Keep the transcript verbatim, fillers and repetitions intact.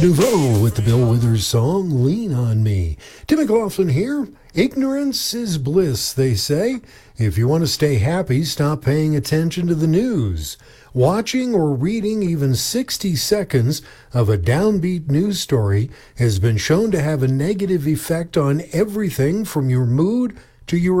Nouveau with the Bill Withers song, Lean on Me. Tim McLaughlin here. Ignorance is bliss, they say. If you want to stay happy, stop paying attention to the news. Watching or reading even sixty seconds of a downbeat news story has been shown to have a negative effect on everything from your mood to your